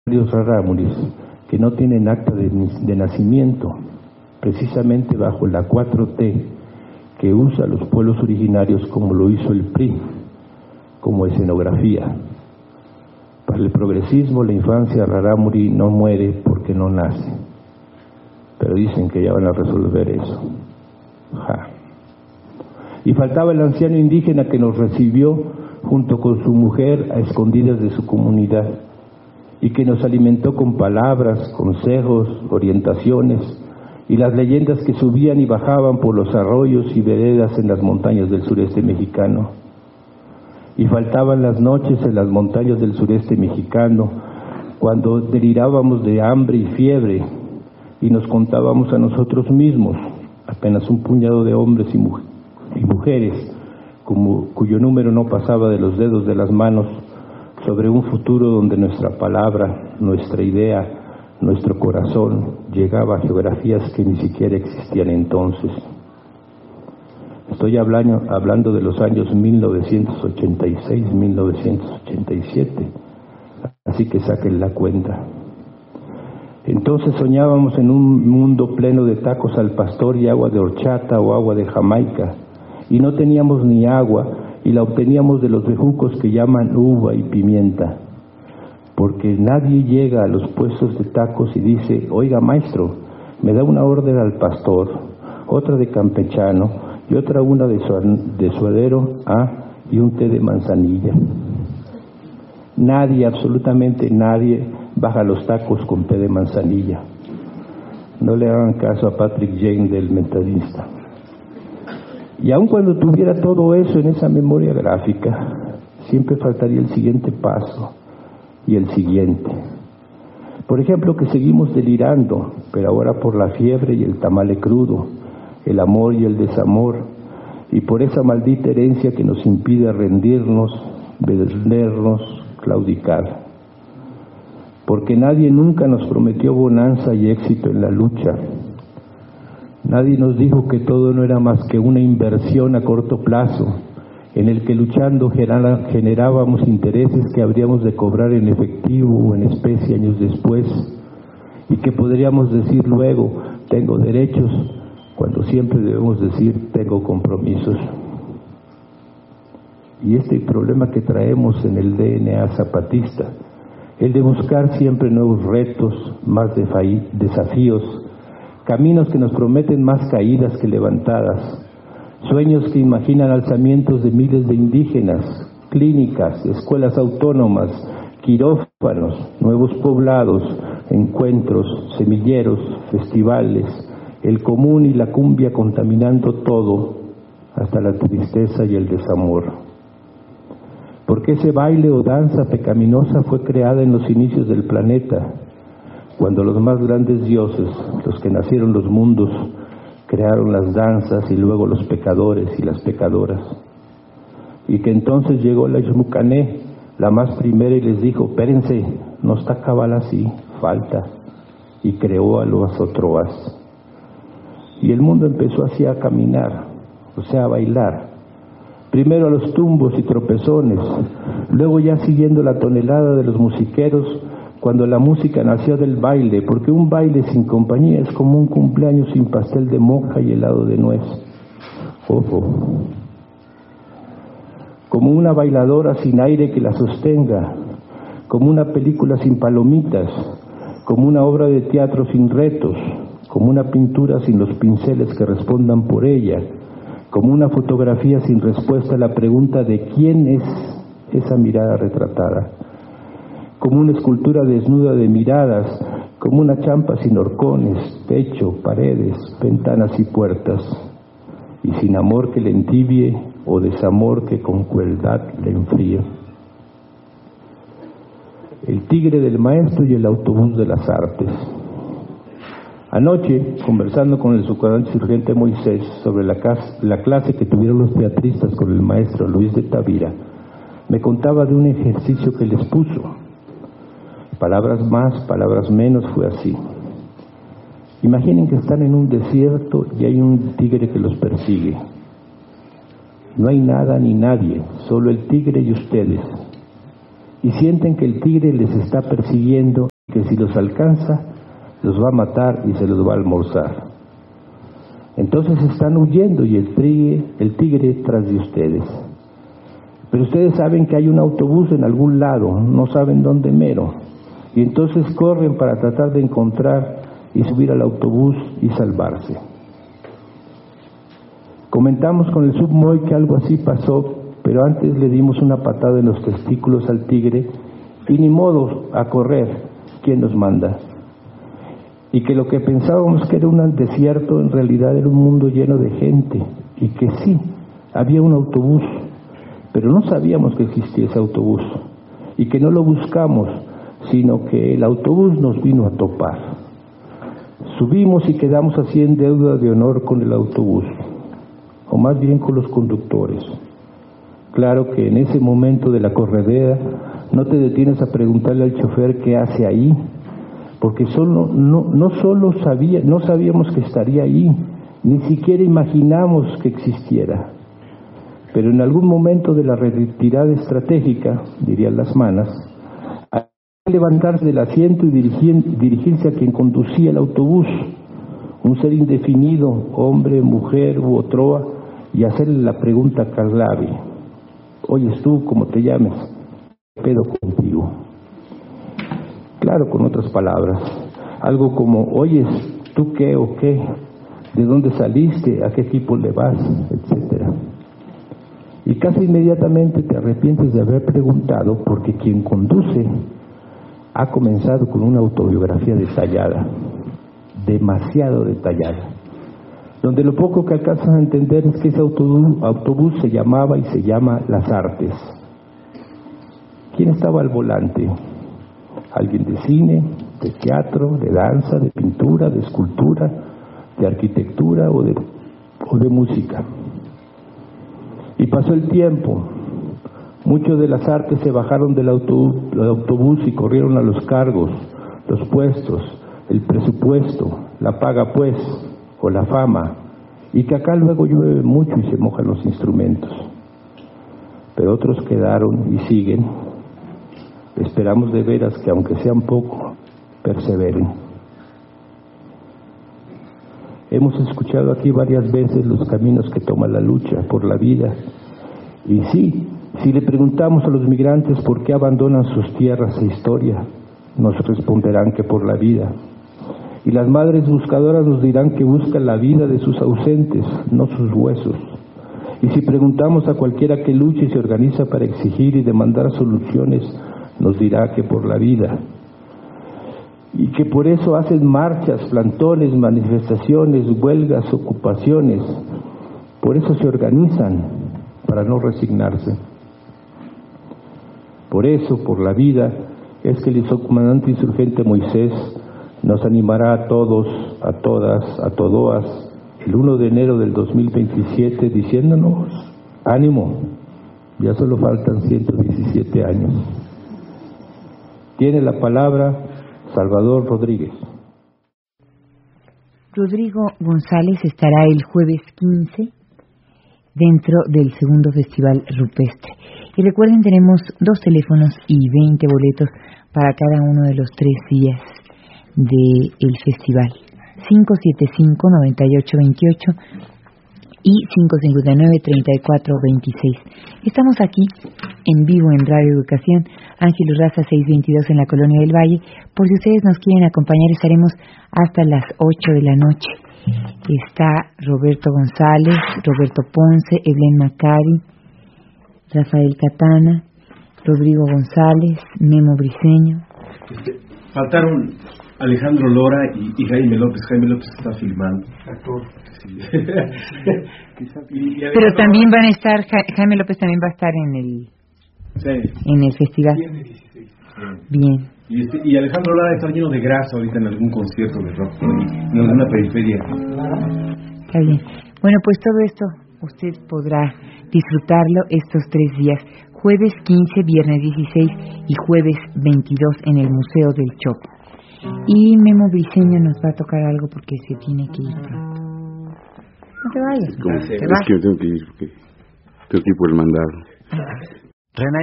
rarámuris que no tienen acta de nacimiento, precisamente bajo la 4T que usa los pueblos originarios, como lo hizo el PRI, como escenografía. Para el progresismo, la infancia rarámuri no muere porque no nace, pero dicen que ya van a resolver eso. Y faltaba el anciano indígena que nos recibió junto con su mujer a escondidas de su comunidad y que nos alimentó con palabras, consejos, orientaciones y las leyendas que subían y bajaban por los arroyos y veredas en las montañas del sureste mexicano. Y faltaban las noches en las montañas del sureste mexicano, cuando delirábamos de hambre y fiebre y nos contábamos a nosotros mismos, apenas un puñado de hombres y mujeres, cuyo número no pasaba de los dedos de las manos, sobre un futuro donde nuestra palabra, nuestra idea, nuestro corazón llegaba a geografías que ni siquiera existían entonces. Estoy hablando de los años 1986, 1987, así que saquen la cuenta. Entonces soñábamos en un mundo pleno de tacos al pastor y agua de horchata o agua de Jamaica, y no teníamos ni agua, y la obteníamos de los bejucos que llaman uva y pimienta, porque nadie llega a los puestos de tacos y dice: oiga maestro, me da una orden al pastor, otra de campechano y otra una de suadero, y un té de manzanilla. Nadie, absolutamente nadie, baja los tacos con té de manzanilla. No le hagan caso a Patrick Jane del Metodista. Y aun cuando tuviera todo eso en esa memoria gráfica, siempre faltaría el siguiente paso y el siguiente. Por ejemplo, que seguimos delirando, pero ahora por la fiebre y el tamale crudo, el amor y el desamor, y por esa maldita herencia que nos impide rendirnos, vendernos, claudicar. Porque nadie nunca nos prometió bonanza y éxito en la lucha. Nadie nos dijo que todo no era más que una inversión a corto plazo, en el que luchando generábamos intereses que habríamos de cobrar en efectivo o en especie años después, y que podríamos decir luego: tengo derechos, cuando siempre debemos decir: tengo compromisos. Y este problema que traemos en el DNA zapatista, el de buscar siempre nuevos retos, más desafíos, caminos que nos prometen más caídas que levantadas, sueños que imaginan alzamientos de miles de indígenas, clínicas, escuelas autónomas, quirófanos, nuevos poblados, encuentros, semilleros, festivales, el común y la cumbia contaminando todo, hasta la tristeza y el desamor. Porque ese baile o danza pecaminosa fue creada en los inicios del planeta, cuando los más grandes dioses, los que nacieron los mundos, crearon las danzas y luego los pecadores y las pecadoras. Y que entonces llegó la Xmucané, la más primera, y les dijo: espérense, no está cabal así, falta. Y creó a los Otroas. Y el mundo empezó así a caminar, o sea, a bailar. Primero a los tumbos y tropezones, luego ya siguiendo la tonelada de los musiqueros, cuando la música nació del baile, porque un baile sin compañía es como un cumpleaños sin pastel de moja y helado de nuez. Ojo. Como una bailadora sin aire que la sostenga, como una película sin palomitas, como una obra de teatro sin retos, como una pintura sin los pinceles que respondan por ella, como una fotografía sin respuesta a la pregunta de quién es esa mirada retratada, como una escultura desnuda de miradas, como una champa sin horcones, techo, paredes, ventanas y puertas, y sin amor que le entibie o desamor que con crueldad le enfríe. El tigre del maestro y el autobús de las artes. Anoche, conversando con el subcomandante insurgente Moisés sobre la clase que tuvieron los teatristas con el maestro Luis de Tavira, me contaba de un ejercicio que les puso. Palabras más, palabras menos, fue así. Imaginen que están en un desierto y hay un tigre que los persigue. No hay nada ni nadie, solo el tigre y ustedes. Y sienten que el tigre les está persiguiendo que si los alcanza, los va a matar y se los va a almorzar. Entonces están huyendo y el tigre tras de ustedes. Pero ustedes saben que hay un autobús en algún lado, no saben dónde mero. Y entonces corren para tratar de encontrar y subir al autobús y salvarse. Comentamos con el submoy que algo así pasó, pero antes le dimos una patada en los testículos al tigre y ni modo a correr, ¿quién nos manda? Y que lo que pensábamos que era un desierto en realidad era un mundo lleno de gente y que sí, había un autobús, pero no sabíamos que existía ese autobús y que no lo buscamos, sino que el autobús nos vino a topar. Subimos y quedamos así en deuda de honor con el autobús, o más bien con los conductores. Claro que en ese momento de la corredera no te detienes a preguntarle al chofer qué hace ahí, porque no sabíamos que estaría ahí, ni siquiera imaginamos que existiera. Pero en algún momento de la retirada estratégica, dirían las manas, hay que levantarse del asiento y dirigirse a quien conducía el autobús, un ser indefinido, hombre, mujer u otroa, y hacerle la pregunta clave: oyes tú, como te llames, ¿qué pedo contigo? Claro, con otras palabras, algo como: oyes tú qué o qué, de dónde saliste, a qué equipo le vas, etcétera. Y casi inmediatamente te arrepientes de haber preguntado, porque quien conduce ha comenzado con una autobiografía detallada, demasiado detallada, donde lo poco que alcanzas a entender es que ese autobús se llamaba y se llama Las Artes. ¿Quién estaba al volante? Alguien de cine, de teatro, de danza, de pintura, de escultura, de arquitectura o de música. Y pasó el tiempo, muchos de las artes se bajaron del autobús y corrieron a los cargos, los puestos, el presupuesto, la paga pues, o la fama, y que acá luego llueve mucho y se mojan los instrumentos. Pero otros quedaron y siguen. Esperamos de veras que, aunque sean poco, perseveren. Hemos escuchado aquí varias veces los caminos que toma la lucha por la vida. Y sí, si le preguntamos a los migrantes por qué abandonan sus tierras e historia, nos responderán que por la vida. Y las madres buscadoras nos dirán que buscan la vida de sus ausentes, no sus huesos. Y si preguntamos a cualquiera que luche y se organiza para exigir y demandar soluciones, nos dirá que por la vida. Y que por eso hacen marchas, plantones, manifestaciones, huelgas, ocupaciones. Por eso se organizan, para no resignarse. Por eso, por la vida, es que el subcomandante insurgente Moisés nos animará a todos, a todas, a todoas, el 1 de enero del 2027, diciéndonos: ánimo, ya solo faltan 117 años. Tiene la palabra Salvador Rodríguez. Rodrigo González estará el jueves 15 dentro del segundo Festival Rupestre. Y recuerden, tenemos 2 teléfonos y 20 boletos para cada uno de los 3 días del festival: 575-9828 y 559-3426. Estamos aquí en vivo en Radio Educación, Ángel Urraza 622 en la Colonia del Valle. Por si ustedes nos quieren acompañar, estaremos hasta las 8 de la noche. Está Roberto González, Roberto Ponce, Evelyn Macari, Rafael Catana, Rodrigo González, Memo Briceño. Faltaron Alejandro Lora y Jaime López. Jaime López está filmando. Sí. Pero también van a estar, Jaime López también va a estar en el festival. Bien. Y Alejandro Lara está lleno de grasa ahorita en algún concierto de rock, en alguna periferia. Está bien. Bueno, pues todo esto usted podrá disfrutarlo estos 3 días: jueves 15, viernes 16 y jueves 22 en el Museo del Chopo. Y Memo Briceño nos va a tocar algo porque se tiene que ir pronto. No te vayas. Es que me tengo que ir porque tengo que ir por el mandado.